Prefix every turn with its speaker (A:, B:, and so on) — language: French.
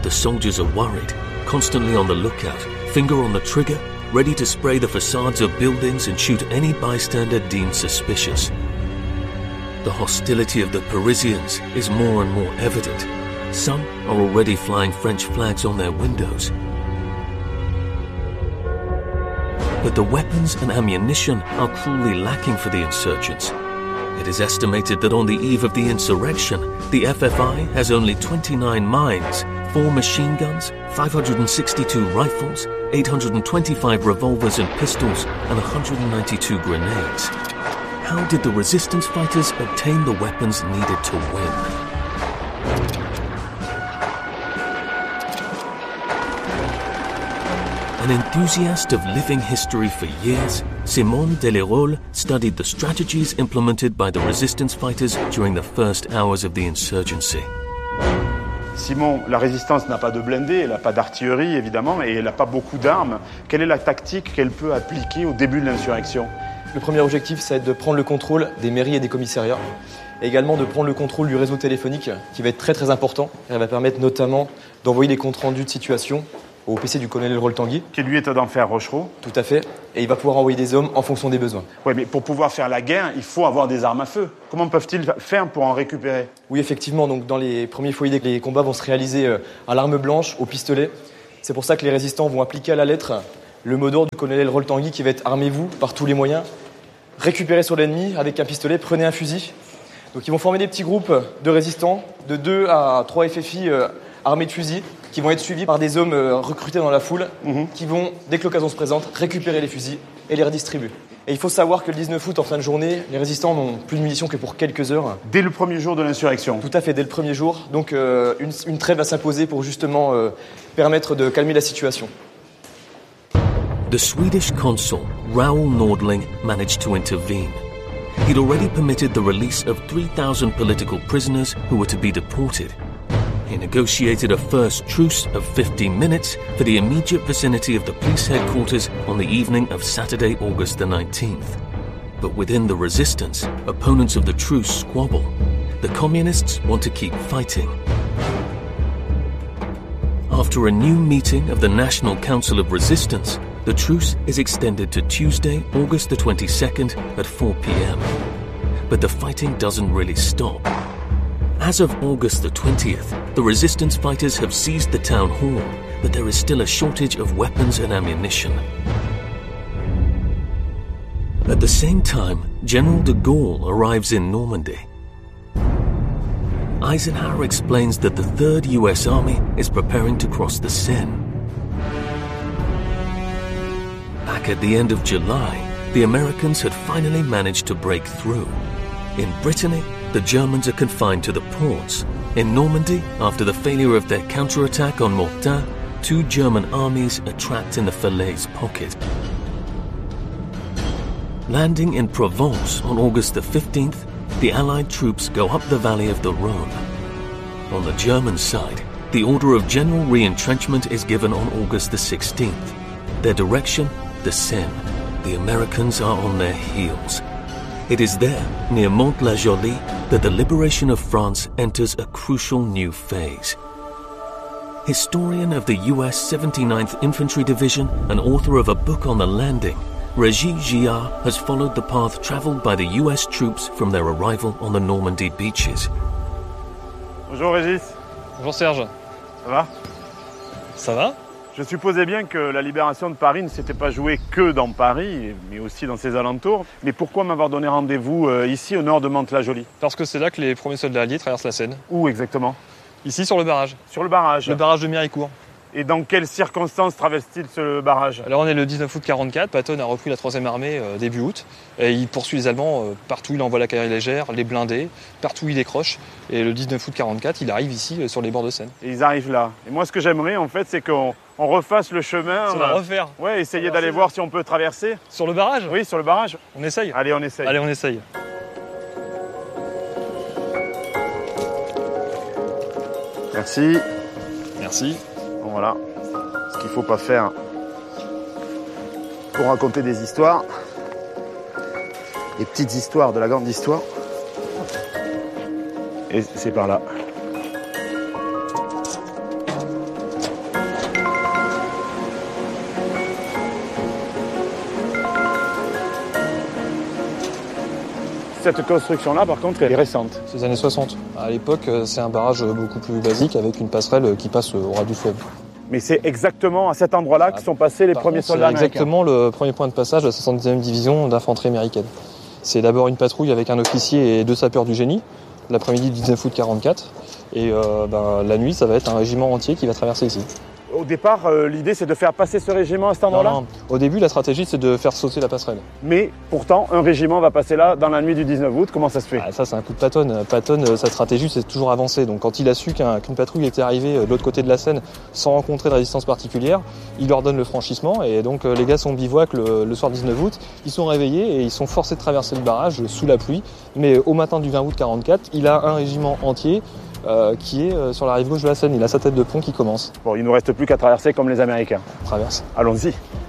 A: But the soldiers are worried, constantly on the lookout, finger on the trigger, ready to spray the facades of buildings and shoot any bystander deemed suspicious. The hostility of the Parisians is more and more evident. Some are already flying French flags on their windows. But the weapons and ammunition are cruelly lacking for the insurgents. It is estimated that on the eve of the insurrection, the FFI has only 29 mines, 4 machine guns, 562 rifles, 825 revolvers and pistols, and 192 grenades. How did the resistance fighters obtain the weapons needed to win? An enthusiast of living history for years, Simon Delerole studied the strategies implemented by the resistance fighters during the first hours of the insurgency.
B: Simon, la résistance n'a pas de blindés, elle n'a pas d'artillerie évidemment, et elle n'a pas beaucoup d'armes. Quelle est la tactique qu'elle peut appliquer au début de l'insurrection ?
C: Le premier objectif, ça va être de prendre le contrôle des mairies et des commissariats. Et également de prendre le contrôle du réseau téléphonique, qui va être très très important. Elle va permettre notamment d'envoyer des comptes rendus de situation au PC du colonel Roltanguy.
B: Qui lui est d'Enfer Rochereau.
C: Tout à fait. Et il va pouvoir envoyer des hommes en fonction des besoins.
B: Oui, mais pour pouvoir faire la guerre, il faut avoir des armes à feu. Comment peuvent-ils faire pour en récupérer ?
C: Oui, effectivement. Donc, dans les premiers foyers, les combats vont se réaliser à l'arme blanche, au pistolet. C'est pour ça que les résistants vont appliquer à la lettre le mot d'ordre du colonel Roltanguy qui va être « Armez-vous par tous les moyens, récupérez sur l'ennemi avec un pistolet, prenez un fusil ». Donc, ils vont former des petits groupes de résistants, de 2 à 3 FFI armés de fusils, qui vont être suivis par des hommes recrutés dans la foule, qui vont, dès que l'occasion se présente, récupérer les fusils et les redistribuer. Et il faut savoir que le 19 août, en fin de journée, les résistants n'ont plus de munitions que pour quelques heures.
B: Dès le premier jour de l'insurrection ?
C: Tout à fait, dès le premier jour. Donc une trêve va s'imposer pour justement permettre de calmer la situation.
A: The Swedish consul, Raoul Nordling, managed to intervene. He'd already permitted the release of 3,000 political prisoners who were to be deported. He negotiated a first truce of 15 minutes for the immediate vicinity of the police headquarters on the evening of Saturday, August the 19th. But within the resistance, opponents of the truce squabble. The communists want to keep fighting. After a new meeting of the National Council of Resistance, the truce is extended to Tuesday, August the 22nd at 4 p.m. But the fighting doesn't really stop. As of August the 20th, the resistance fighters have seized the town hall, but there is still a shortage of weapons and ammunition. At the same time, General de Gaulle arrives in Normandy. Eisenhower explains that the 3rd US Army is preparing to cross the Seine. Back at the end of July, the Americans had finally managed to break through. In Brittany, the Germans are confined to the ports. In Normandy, after the failure of their counterattack on Mortain, 2 German armies are trapped in the Falaise pocket. Landing in Provence on August the 15th, the Allied troops go up the valley of the Rhone. On the German side, the order of general re-entrenchment is given on August the 16th. Their direction, the Seine. The Americans are on their heels. It is there, near Mantes-la-Jolie, that the liberation of France enters a crucial new phase. Historian of the US 79th Infantry Division and author of a book on the landing, Régis Giard has followed the path traveled by the US troops from their arrival on the Normandy beaches.
B: Bonjour Régis.
D: Bonjour Serge.
B: Ça va ?
D: Ça va ?
B: Je supposais bien que la libération de Paris ne s'était pas jouée que dans Paris, mais aussi dans ses alentours. Mais pourquoi m'avoir donné rendez-vous ici, au nord de Mantes-la-Jolie ?
D: Parce que c'est là que les premiers soldats alliés traversent la Seine.
B: Où exactement ?
D: Ici, sur le barrage.
B: Sur le barrage ?
D: Le barrage de Méricourt.
B: Et dans quelles circonstances traverse-t-il ce barrage ?
D: Alors on est le 19 août 1944, Patton a repris la 3e armée début août, et il poursuit les Allemands partout, il envoie la cavalerie légère, les blindés, partout il décroche, et le 19 août 1944, il arrive ici sur les bords de Seine.
B: Et ils arrivent là. Et moi ce que j'aimerais en fait, c'est qu'on refasse le chemin.
D: On va refaire.
B: Ouais, essayer d'aller voir si on peut traverser.
D: Sur le barrage ?
B: Oui, sur le barrage.
D: On essaye ?
B: Allez, on essaye.
D: Allez, on essaye.
B: Merci.
D: Merci.
B: Bon, voilà. Ce qu'il ne faut pas faire pour raconter des histoires. Des petites histoires de la grande histoire. Et c'est par là. Cette construction-là, par contre, elle est récente.
D: C'est les années 60. À l'époque, c'est un barrage beaucoup plus basique avec une passerelle qui passe au ras du fleuve.
B: Mais c'est exactement à cet endroit-là que sont passés les premiers soldats américains.
D: C'est exactement le premier point de passage de la 70e division d'infanterie américaine. C'est d'abord une patrouille avec un officier et 2 sapeurs du génie, l'après-midi du 19 août 44. Et la nuit, ça va être un régiment entier qui va traverser ici.
B: Au départ, l'idée, c'est de faire passer ce régiment à cet endroit-là ?
D: Non. Au début, la stratégie, c'est de faire sauter la passerelle.
B: Mais pourtant, un régiment va passer là dans la nuit du 19 août. Comment ça se fait ?
D: Ça, c'est un coup de Patton. Patton, sa stratégie, c'est toujours avancer. Donc, quand il a su qu'une patrouille était arrivée de l'autre côté de la Seine sans rencontrer de résistance particulière, il leur donne le franchissement. Et donc, les gars sont bivouac le soir 19 août. Ils sont réveillés et ils sont forcés de traverser le barrage sous la pluie. Mais au matin du 20 août 44, il a un régiment entier qui est sur la rive gauche de la Seine. Il a sa tête de pont qui commence.
B: Bon, il ne nous reste plus qu'à traverser comme les Américains.
D: On traverse.
B: Allons-y.